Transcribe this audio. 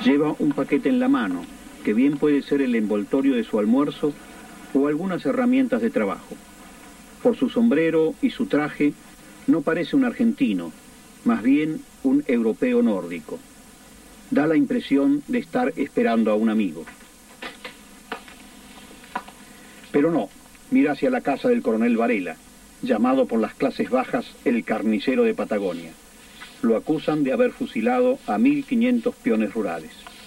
Lleva un paquete en la mano, que bien puede ser el envoltorio de su almuerzo o algunas herramientas de trabajo. Por su sombrero y su traje, no parece un argentino, más bien un europeo nórdico. Da la impresión de estar esperando a un amigo. Pero no, mira hacia la casa del coronel Varela, llamado por las clases bajas el carnicero de Patagonia. Lo acusan de haber fusilado a 1500 peones rurales.